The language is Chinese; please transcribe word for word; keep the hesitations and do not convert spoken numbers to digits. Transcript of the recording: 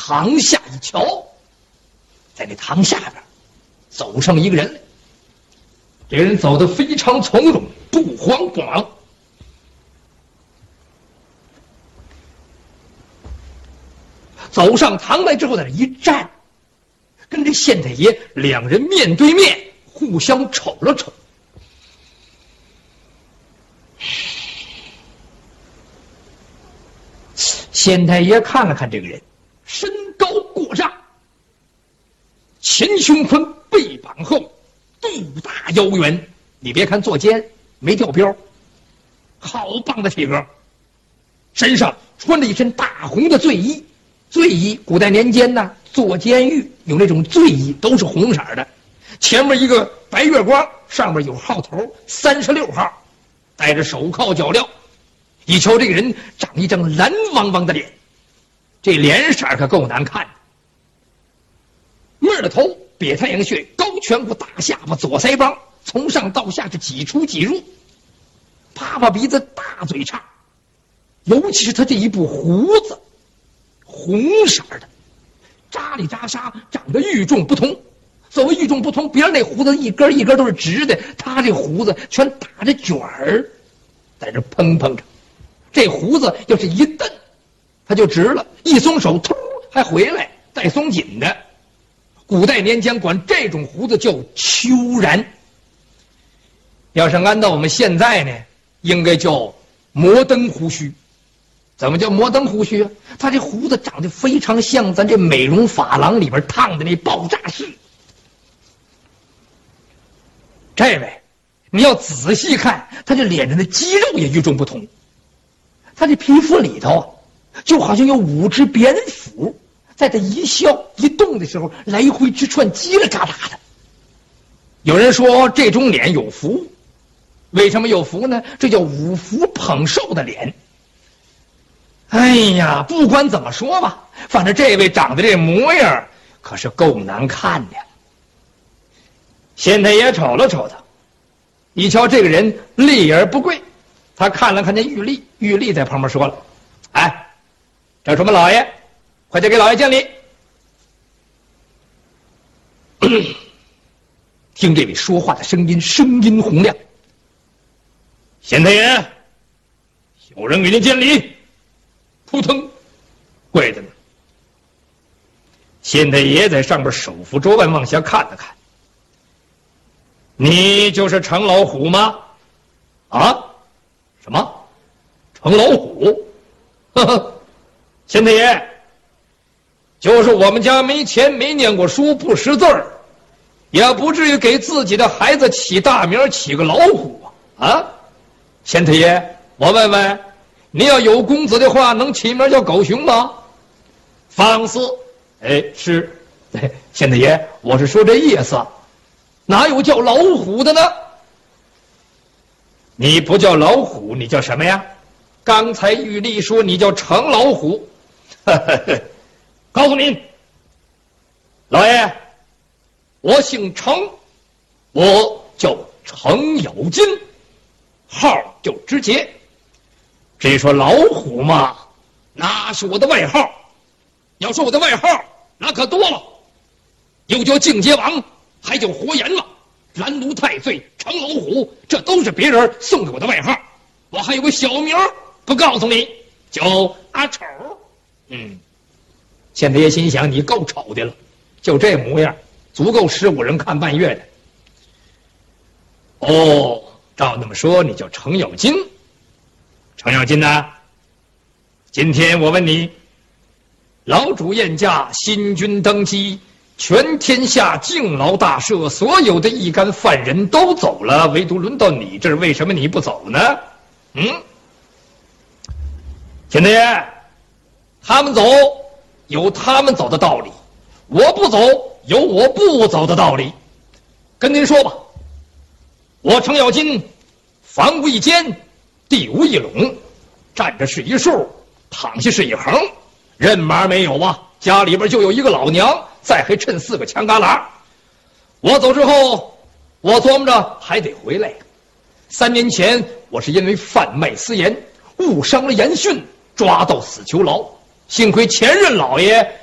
堂下一瞧，在那堂下边走上一个人来。这人走得非常从容，不慌不忙。走上堂来之后，在那一站，跟这县太爷两人面对面，互相瞅了瞅。县太爷看了看这个人，身高过丈，前胸宽，背膀厚，肚大腰圆。你别看坐肩没掉膘，好棒的体格。身上穿着一身大红的醉衣，醉衣古代年间呢，坐监狱有那种醉衣，都是红色的，前面一个白月光，上面有号头三十六号，戴着手铐脚镣。一瞧这个人长一张蓝汪汪的脸，这脸色可够难看的。闷的头，瘪太阳穴，高颧骨，大下巴，左腮帮，从上到下是几出几入，啪啪鼻子，大嘴叉，尤其是他这一部胡子，红色的，扎里扎沙，长得与众不同。所谓与众不同，别人那胡子一根一根都是直的，他这胡子全打着卷儿，在这砰砰着。这胡子要是一蹬，他就直了；一松手，突还回来，带松紧的。古代年间管这种胡子叫秋髯，要是按照我们现在呢，应该叫摩登胡须。怎么叫摩登胡须啊？他这胡子长得非常像咱这美容发廊里边烫的那爆炸式。这位，你要仔细看，他这脸上的肌肉也与众不同。他这皮肤里头啊，就好像有五只蝙蝠，在他一笑一动的时候，来回直窜，叽里嘎啦的。有人说这种脸有福，为什么有福呢？这叫五福捧寿的脸。哎呀，不管怎么说吧，反正这位长得这模样可是够难看的。县太爷瞅了瞅他，一瞧这个人立而不跪，他看了看那玉立，玉立在旁边说了：“哎，这什么老爷，快点给老爷见礼。”听这位说话的声音，声音洪亮：“县太爷，有人给您见礼。”扑腾，跪着呢。县太爷在上边手扶桌案往下看了看：“你就是程老虎吗？”“啊？什么？程老虎？”“呵呵，县太爷，就是我们家没钱，没念过书，不识字儿，也不至于给自己的孩子起大名，起个老虎啊！啊，县太爷，我问问，你要有公子的话，能起名叫狗熊吗？”“放肆！哎，是，县太爷，我是说这意思，哪有叫老虎的呢？”“你不叫老虎，你叫什么呀？”“刚才玉立说你叫程老虎。”“呵呵呵，告诉您，老爷，我姓程，我叫程咬金，号叫知节。至于说老虎嘛，那是我的外号。要说我的外号，那可多了，又叫净节王，还叫活阎王、拦奴太岁、程老虎，这都是别人送给我的外号。我还有个小名，不告诉你，叫阿丑。”嗯，县太爷心想，你够丑的了，就这模样，足够十五人看半月的。哦，照那么说，你叫程咬金。程咬金呐，今天我问你，老主宴驾，新君登基，全天下敬老大赦，所有的一干犯人都走了，唯独轮到你这儿，为什么你不走呢？嗯，县太爷，他们走有他们走的道理，我不走有我不走的道理。跟您说吧，我程咬金，房无一间，地无一垄，站着是一竖，躺下是一横，人马没有啊，家里边就有一个老娘，再还趁四个墙旮旯。我走之后，我琢磨着还得回来。三年前我是因为贩卖私盐，误伤了严训，抓到死囚牢，幸亏前任老爷